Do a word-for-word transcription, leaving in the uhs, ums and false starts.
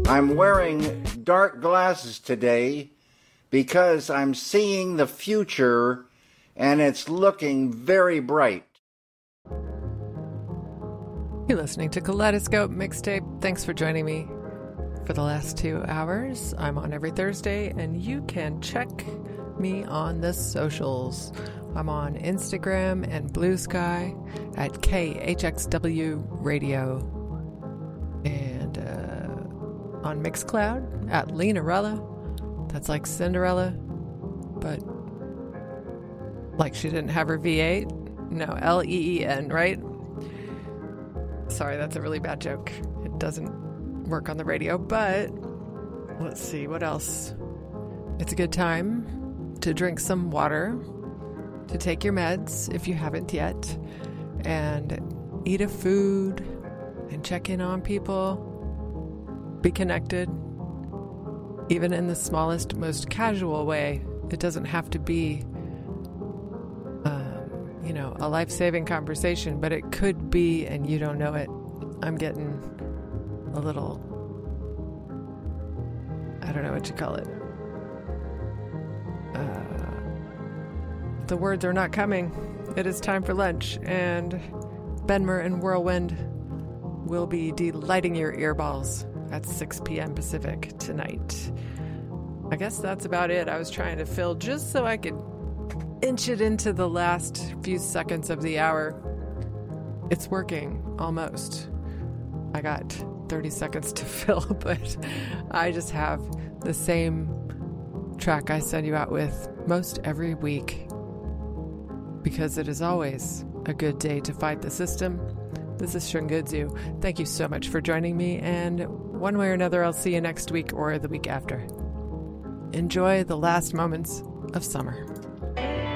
I'm wearing dark glasses today because I'm seeing the future and it's looking very bright. You're listening to Kaleidoscope Mixtape. Thanks for joining me for the last two hours. I'm on every Thursday, and you can check me on the socials. I'm on Instagram and Blue Sky at K H X W Radio. And uh, on Mixcloud at Leanerella. That's like Cinderella, but like she didn't have her V eight. No, L E E N, right? Sorry, that's a really bad joke. It doesn't work on the radio, but let's see, what else? It's a good time to drink some water, to take your meds if you haven't yet, and eat a food and check in on people. Be connected, even in the smallest, most casual way. It doesn't have to be, um, you know, a life-saving conversation, but it could be, and you don't know it. I'm getting a little, I don't know what you call it. Uh, the words are not coming. It is time for lunch, and Benmer and Whirlwind will be delighting your earballs at six p.m. Pacific tonight. I guess that's about it. I was trying to fill just so I could inch it into the last few seconds of the hour. It's working, almost. I got thirty seconds to fill, but I just have the same track I send you out with most every week, because it is always a good day to fight the system. This is Shungudzu. Thank you so much for joining me, and one way or another, I'll see you next week or the week after. Enjoy the last moments of summer.